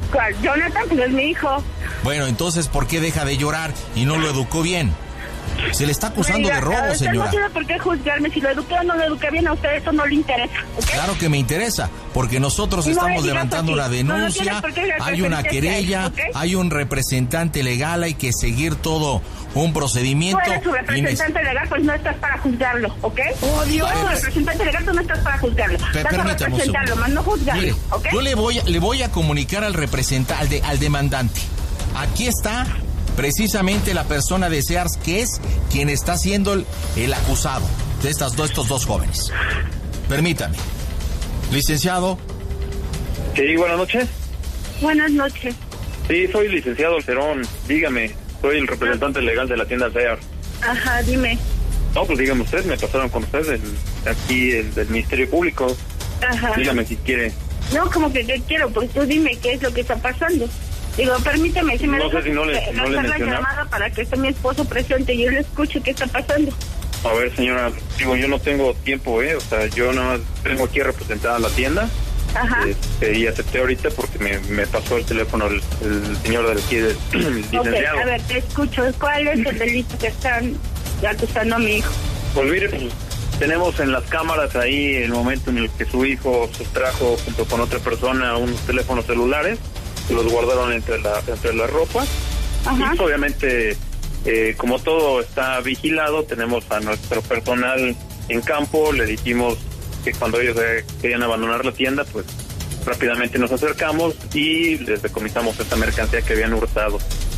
¿Cuál? Jonathan, pues es mi hijo. Bueno, entonces, ¿por qué deja de llorar y no lo educó bien? Se le está acusando de robo, señora. No tiene por qué juzgarme. Si lo eduqué o no lo eduqué bien, a usted eso no le interesa, ¿okay? Claro que me interesa, porque nosotros estamos levantando una denuncia, hay una querella, ¿okay? Hay un representante legal, hay que seguir todo un procedimiento. Tú eres su representante legal, pues no estás para juzgarlo, ¿ok? ¡Oh, Dios! Tú eres su representante legal, tú no estás para juzgarlo. Estás para representarlo, más no juzgarlo. Mire, ¿ok? yo le voy a comunicar al representante, al demandante. Aquí está precisamente la persona de Sears, que es quien está siendo el acusado de estos dos jóvenes. Permítame. Licenciado. Sí, buenas noches. Buenas noches. Sí, soy licenciado Cerón. Dígame, soy el representante legal de la tienda Sears. Ajá, dime. No, pues dígame usted, me pasaron con usted aquí del Ministerio Público. Ajá. Dígame si quiere. No, como que ¿qué quiero? Pues tú dime qué es lo que está pasando. Digo, permíteme, si me no dejas sé si no le la llamada para que esté mi esposo presente y yo le escuche qué está pasando. A ver, señora, digo, yo no tengo tiempo, o sea, yo nada más tengo aquí representada a la tienda. Ajá. Y acepté ahorita porque me pasó el teléfono el señor del aquí, el licenciado. Okay, a ver, te escucho. ¿Cuál es el delito que están acusando a mi hijo? Pues mire, tenemos en las cámaras ahí el momento en el que su hijo sustrajo junto con otra persona unos teléfonos celulares, que los guardaron entre la ropa. Ajá. Y obviamente, como todo está vigilado, tenemos a nuestro personal en campo, le dijimos que cuando ellos querían abandonar la tienda, pues rápidamente nos acercamos y les decomisamos esta mercancía que habían hurtado.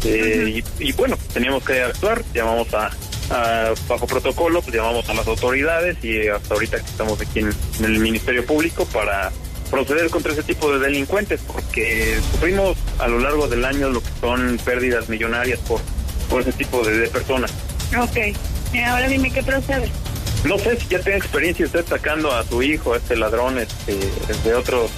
Y bueno, teníamos que actuar, llamamos bajo protocolo, pues llamamos a las autoridades y hasta ahorita que estamos aquí en el Ministerio Público para proceder contra ese tipo de delincuentes, porque sufrimos a lo largo del año lo que son pérdidas millonarias por ese tipo de personas. Ok, ahora dime qué procede. No sé si ya tiene experiencia usted sacando a su hijo, ladrón, de otros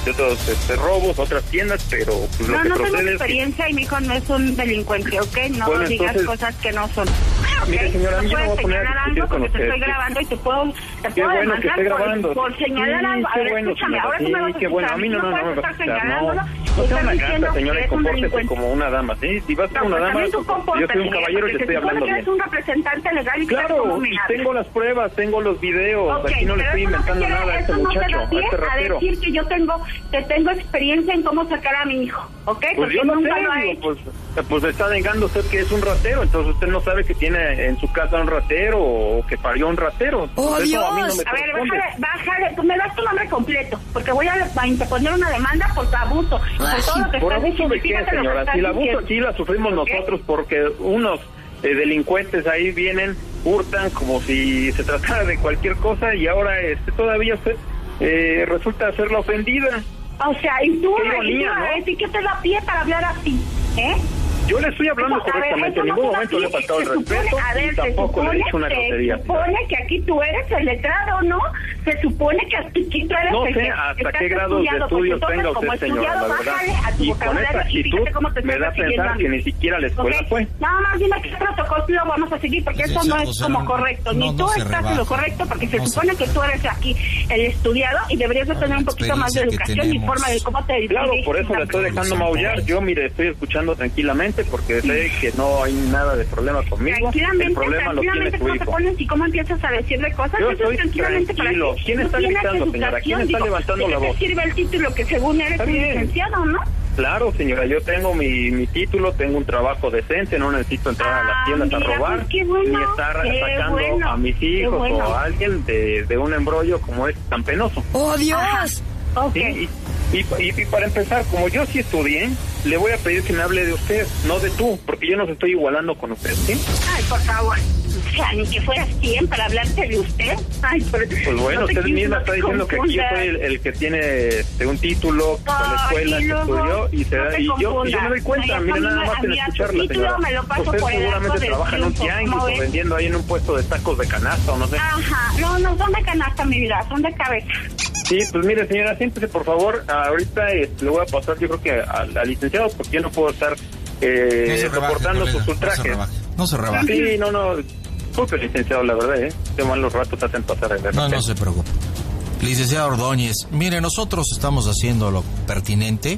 robos, otras tiendas, pero pues, lo que no procede tengo experiencia y mi hijo no es un delincuente, ¿ok? No bueno, digas entonces, cosas que no son. Mire, señora, no yo no voy a poner a discutir con usted. Te estoy grabando y te puedo bueno que esté grabando. por señalar algo. A ver, bueno, escúchame, señora, ahora tú me vas a qué bueno, escuchar. a mí no puedes estar señalándolo. No sea una gata, señora, y compórtese como una dama, ¿sí? Si vas a ser una dama, yo soy un caballero y le estoy hablando bien. Eres un representante legal y claro, tengo las pruebas, tengo los videos, aquí no le estoy inventando nada a este muchacho, a este ratero. A decir que yo tengo experiencia en cómo sacar a mi hijo, ¿ok? Pues yo no sé, pues está negando usted que es un ratero, entonces usted no sabe que tiene en su casa un ratero o que parió un ratero. ¡Oh, Dios! A ver, bájale, tú me das tu nombre completo, porque voy a interponer una demanda por tu abuso. ¿Por abuso de qué, señora? Si el abuso aquí la sufrimos nosotros porque unos delincuentes ahí vienen, hurtan como si se tratara de cualquier cosa y ahora todavía usted resulta ser la ofendida. O sea, y tú, ¿no? ¿qué te da pie para hablar así? Yo le estoy hablando correctamente, en ningún momento le he faltado el respeto y tampoco le he dicho una grosería. Se supone que aquí tú eres el letrado, ¿no? Se supone que aquí tú eres no sé hasta qué grados de estudios tenga usted, señora, la verdad. Y con esta actitud me da a pensar que ni siquiera la escuela fue. Nada más dime qué protocolo vamos a seguir, porque eso no es como correcto. Ni tú estás en lo correcto, porque se supone que tú eres aquí el estudiado y deberías de tener un poquito más de educación y forma de cómo te diriges. Claro, por eso le estoy dejando maullar. Yo, mire, estoy escuchando tranquilamente porque sé que no hay nada de problema conmigo. El problema lo tiene su hijo. Te pones y cómo empiezas a decirle cosas. Yo estoy tranquilo. ¿Quién está gritando, señora? ¿Quién está levantando la voz? ¿Qué sirve el título que según eres un licenciado, no? Claro, señora, yo tengo mi título, tengo un trabajo decente, no necesito entrar a las tiendas a robar, ni estar sacando a mis hijos o a alguien de un embrollo como es tan penoso. ¡Oh, Dios! Okay. Y para empezar, como yo sí estudié, le voy a pedir que me hable de usted, no de tú, porque yo no se estoy igualando con usted, ¿sí? Ay, por favor. O sea, ni que fueras quien para hablarte de usted. Ay, pues bueno, no usted misma está diciendo que aquí yo soy el que tiene un título, de la escuela, que estudió, y yo me doy cuenta, mire, nada más en escucharla, señora. Usted seguramente trabaja en un tianguis o vendiendo ahí en un puesto de tacos de canasta o no sé. Ajá, no son de canasta, mi vida, son de cabeza. Sí, pues mire, señora, siéntese por favor. Ahorita le voy a pasar, yo creo que al licenciado, porque yo no puedo estar soportando sus ultrajes. No se rebaje. Sí, no. Disculpe, licenciado, la verdad, qué malos ratos hacen pasar el verdad. No se preocupe. Licenciado Ordóñez, mire, nosotros estamos haciendo lo pertinente.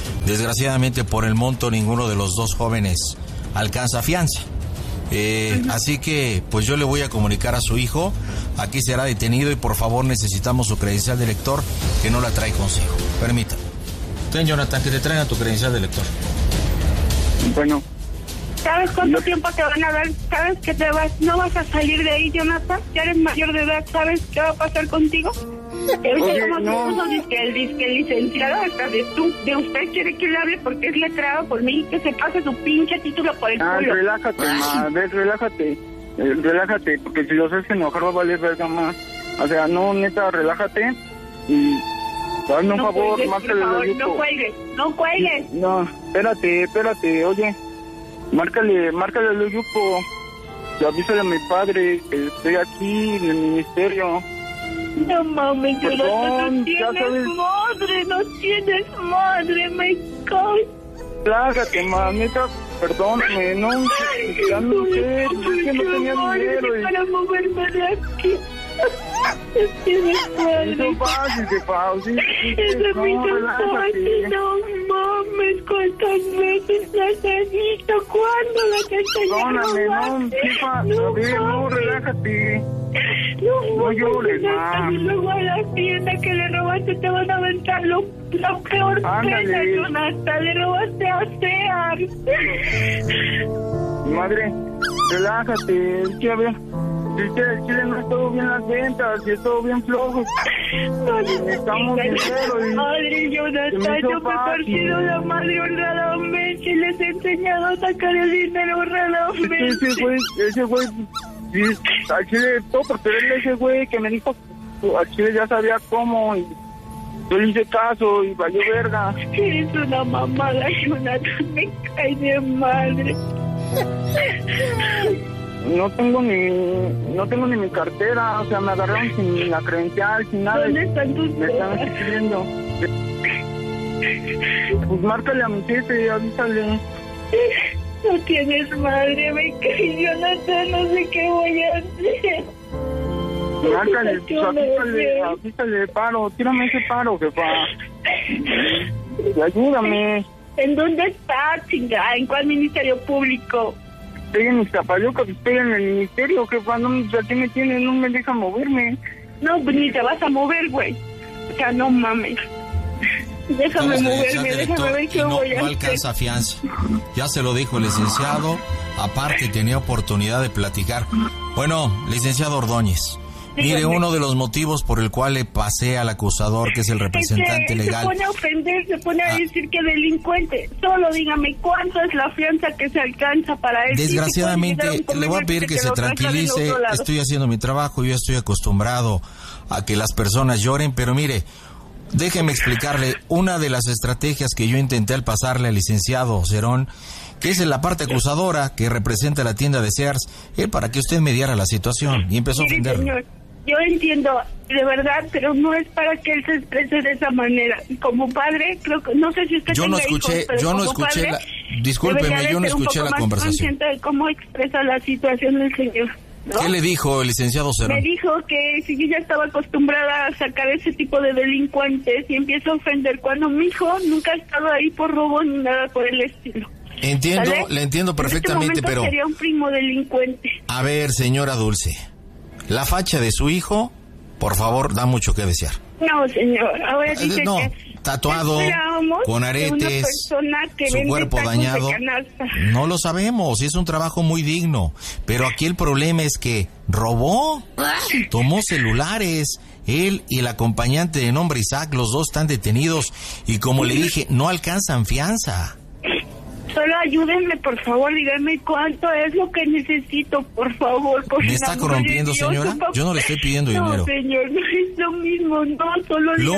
Desgraciadamente por el monto ninguno de los dos jóvenes alcanza fianza. Así que pues yo le voy a comunicar a su hijo, aquí será detenido y por favor necesitamos su credencial de lector, que no la trae consigo. Permítame. Ten, Jonathan, que te traigan tu credencial de lector. Bueno. ¿Sabes cuánto tiempo te van a dar? ¿Sabes que no vas a salir de ahí, Jonathan? Ya eres mayor de edad, ¿sabes qué va a pasar contigo? Oye, no. El licenciado hasta de usted quiere que le hable porque es letrado por mí, que se pase su pinche título por el culo. Relájate, relájate, porque si los haces enojar va a valer verga más. O sea, no, neta, relájate y hazme un favor, márcale al Yupo. No cuelgues. No, espérate, oye, márcale al Yupo, avísale a mi padre que estoy aquí en el ministerio. No mames, Jonathan, no tienes madre, me cago. Plágate, neta, perdóname, no sé, ya no sé, es que no tenía dinero. Para moverme de aquí. No tienes madre. Eso fácil, sí. Eso me hizo fácil, no mames, ¿cuántas veces las has visto? ¿Cuándo las has Perdóname, no, relájate. No llores más. Y luego a la tienda que le robaste te van a aventar la peor pena, Jonathan. Le robaste a Sears. Madre, relájate. A ver, el Chile no es todo bien las ventas, y es todo bien flojo. Necesitamos dinero y... Madre, Jonathan, yo me he partido la madre honradamente y les he enseñado a sacar el dinero honradamente. Ese güey... Sí, al Chile, todo por tenerle ese güey que me dijo, al Chile ya sabía cómo, y yo le hice caso y valió verga. Eres una mamada, Jonathan, me cae de madre. No tengo ni mi cartera, o sea, me agarraron sin la credencial, sin nada. ¿Dónde están tus me están escribiendo. Pues márcale a mi jefe, avísale. No tienes madre, me caí, Jonathan, no sé qué voy a hacer. Márcale, avísale, paro, tírame ese paro, jefa. Ayúdame. ¿En dónde estás, chingada? ¿En cuál ministerio público? Estoy en Iztapalapa, estoy en el ministerio, jefa, no, aquí me tienen, no me dejan moverme. No, pues ni te vas a mover, güey. O sea, no mames. Déjame moverme, déjame ver qué voy a hacer. No alcanza fianza. Ya se lo dijo el licenciado. Aparte tenía oportunidad de platicar. Bueno, licenciado Ordóñez, mire, uno de los motivos por el cual le pasé al acusador, que es el representante legal... Se pone a ofender, se pone a decir que delincuente. Solo dígame, ¿cuánto es la fianza que se alcanza para él? Desgraciadamente, le voy a pedir que se tranquilice. Estoy haciendo mi trabajo, yo estoy acostumbrado a que las personas lloren, pero mire... Déjeme explicarle una de las estrategias que yo intenté al pasarle al licenciado Cerón, que es en la parte acusadora que representa la tienda de Sears, para que usted mediara la situación, y empezó a ofenderlo. Señor, yo entiendo, de verdad, pero no es para que él se exprese de esa manera. Como padre, creo que, no sé si usted discúlpeme, yo no escuché la conversación. De cómo expresa la situación del señor, ¿no? ¿Qué le dijo el licenciado Cerón? Me dijo que si yo ya estaba acostumbrada a sacar ese tipo de delincuentes y empiezo a ofender cuando mi hijo nunca ha estado ahí por robo ni nada por el estilo. Entiendo, ¿vale? Le entiendo perfectamente, en este pero... sería un primo delincuente. A ver, señora Dulce, la facha de su hijo, por favor, da mucho que desear. No, señor, ahora dice no. que... Tatuado, con aretes, su cuerpo dañado. No lo sabemos, es un trabajo muy digno. Pero aquí el problema es que robó, tomó celulares. Él y el acompañante de nombre Isaac, los dos están detenidos. Y como le dije, no alcanzan fianza. Solo ayúdenme, por favor, díganme cuánto es lo que necesito, por favor. ¿Me está corrompiendo, señora? Yo no le estoy pidiendo dinero. No, señor, no es lo mismo, no, solo lo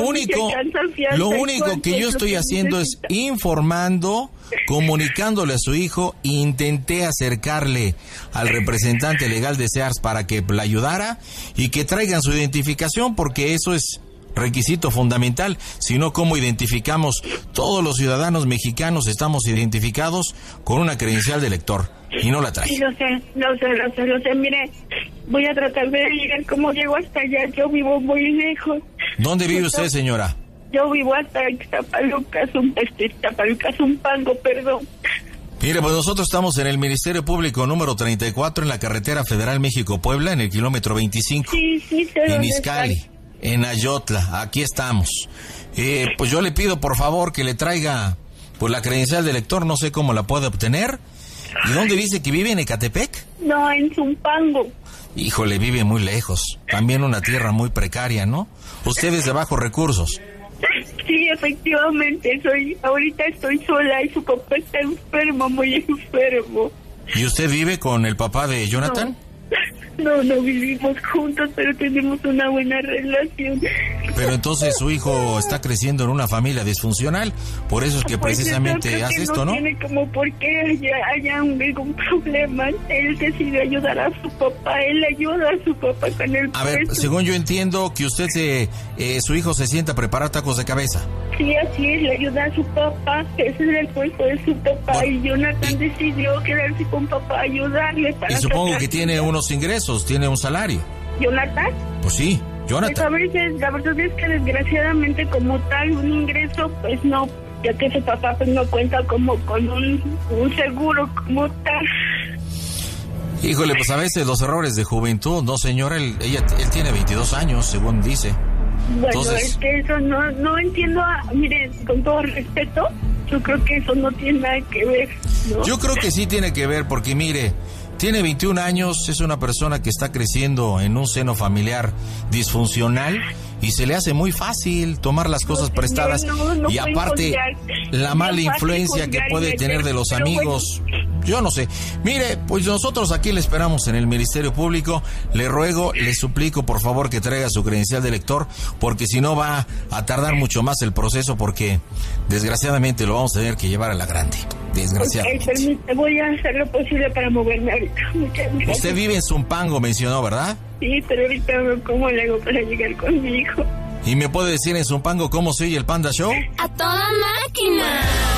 único que yo estoy haciendo es informando, comunicándole a su hijo. Intenté acercarle al representante legal de Sears para que la ayudara y que traigan su identificación, porque eso es requisito fundamental. Si no, ¿cómo identificamos? Todos los ciudadanos mexicanos estamos identificados con una credencial de lector y no la trae. Sí, lo sé. Mire, voy a tratar de llegar como llego hasta allá. Yo vivo muy lejos. ¿Dónde vive usted, señora? Yo vivo hasta Ixtapaluca, Zumpango, perdón. Mire, pues nosotros estamos en el Ministerio Público número 34 en la carretera Federal México-Puebla, en el kilómetro 25. Sí, en Izcalli, en Ayotla, aquí estamos. Pues yo le pido por favor que le traiga pues la credencial de lector, no sé cómo la puede obtener. ¿Y dónde dice que vive? ¿En Ecatepec? No, en Zumpango. Híjole, vive muy lejos. También una tierra muy precaria, ¿no? Usted es de bajos recursos. Sí, efectivamente, ahorita estoy sola y su papá está enfermo, muy enfermo. ¿Y usted vive con el papá de Jonathan? No vivimos juntos, pero tenemos una buena relación. Pero entonces su hijo está creciendo en una familia disfuncional, por eso es que pues precisamente hace esto, ¿no? No tiene como por qué haya algún problema. Él decide ayudar a su papá, él ayuda a su papá con el A ver, según yo entiendo que usted su hijo se sienta a preparar tacos de cabeza. Sí, así es, le ayuda a su papá, ese es el puesto de su papá, bueno, y Jonathan decidió quedarse con papá, ayudarle para... Y supongo que tiene unos ingresos, tiene un salario. ¿Jonathan? Pues sí, Jonathan. Pues a veces, la verdad es que desgraciadamente como tal, un ingreso, pues no, ya que su papá pues no cuenta como con un seguro como tal. Híjole, pues a veces los errores de juventud, no señora, él tiene 22 años, según dice. Bueno, entonces, es que eso no entiendo, mire, con todo respeto, yo creo que eso no tiene nada que ver, ¿no? Yo creo que sí tiene que ver, porque mire, tiene 21 años, es una persona que está creciendo en un seno familiar disfuncional y se le hace muy fácil tomar las cosas prestadas y aparte la mala influencia que puede tener de los amigos. Yo no sé. Mire, pues nosotros aquí le esperamos en el Ministerio Público. Le ruego, le suplico por favor que traiga su credencial de lector, porque si no va a tardar mucho más el proceso, porque desgraciadamente lo vamos a tener que llevar a la grande. Desgraciadamente. Permítame, voy a hacer lo posible para moverme ahorita. Muchas gracias. Usted vive en Zumpango, mencionó, ¿verdad? Sí, pero ahorita cómo le hago para llegar con mi hijo. ¿Y me puede decir en Zumpango cómo se oye el Panda Show? ¡A toda máquina!